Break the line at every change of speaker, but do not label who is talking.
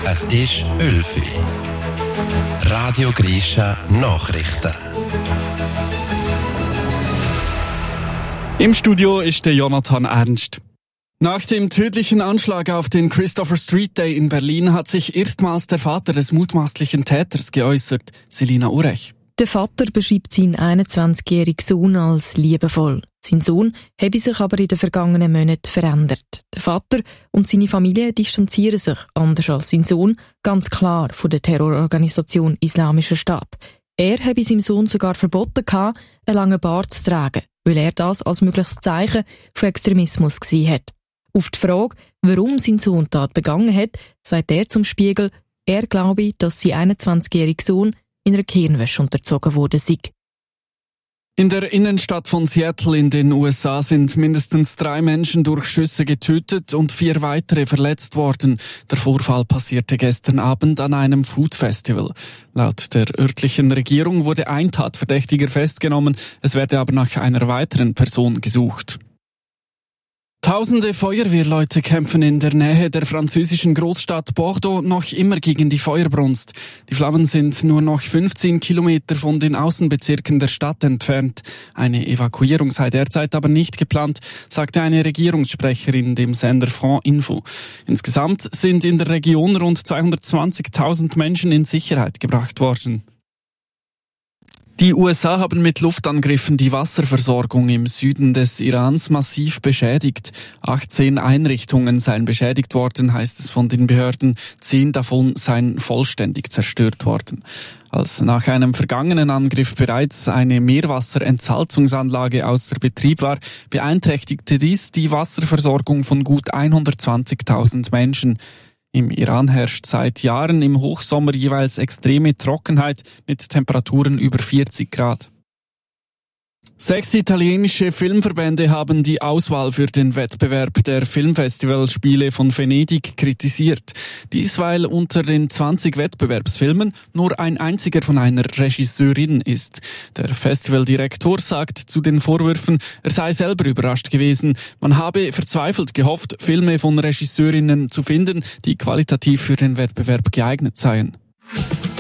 Es ist 11 Uhr. Radio Grisha Nachrichten.
Im Studio ist der Jonathan Ernst. Nach dem tödlichen Anschlag auf den Christopher Street Day in Berlin hat sich erstmals der Vater des mutmaßlichen Täters geäußert, Selina Urech.
Der Vater beschreibt seinen 21-jährigen Sohn als liebevoll. Sein Sohn habe sich aber in den vergangenen Monaten verändert. Der Vater und seine Familie distanzieren sich, anders als sein Sohn, ganz klar von der Terrororganisation Islamischer Staat. Er habe seinem Sohn sogar verboten, einen langen Bart zu tragen, weil er das als mögliches Zeichen von Extremismus gesehen hat. Auf die Frage, warum sein Sohn Tat begangen hat, sagt er zum Spiegel, er glaube, dass sein 21-jähriger Sohn in einer Gehirnwäsche unterzogen wurde sei.
In der Innenstadt von Seattle in den USA sind mindestens 3 Menschen durch Schüsse getötet und 4 weitere verletzt worden. Der Vorfall passierte gestern Abend an einem Food Festival. Laut der örtlichen Regierung wurde ein Tatverdächtiger festgenommen, es werde aber nach einer weiteren Person gesucht. Tausende Feuerwehrleute kämpfen in der Nähe der französischen Großstadt Bordeaux noch immer gegen die Feuerbrunst. Die Flammen sind nur noch 15 Kilometer von den Außenbezirken der Stadt entfernt. Eine Evakuierung sei derzeit aber nicht geplant, sagte eine Regierungssprecherin dem Sender France Info. Insgesamt sind in der Region rund 220.000 Menschen in Sicherheit gebracht worden. Die USA haben mit Luftangriffen die Wasserversorgung im Süden des Irans massiv beschädigt. 18 Einrichtungen seien beschädigt worden, heißt es von den Behörden. 10 davon seien vollständig zerstört worden. Als nach einem vergangenen Angriff bereits eine Meerwasserentsalzungsanlage außer Betrieb war, beeinträchtigte dies die Wasserversorgung von gut 120.000 Menschen. Im Iran herrscht seit Jahren im Hochsommer jeweils extreme Trockenheit mit Temperaturen über 40 Grad. 6 italienische Filmverbände haben die Auswahl für den Wettbewerb der Filmfestivalspiele von Venedig kritisiert. Dies, weil unter den 20 Wettbewerbsfilmen nur ein einziger von einer Regisseurin ist. Der Festivaldirektor sagt zu den Vorwürfen, er sei selber überrascht gewesen. Man habe verzweifelt gehofft, Filme von Regisseurinnen zu finden, die qualitativ für den Wettbewerb geeignet seien.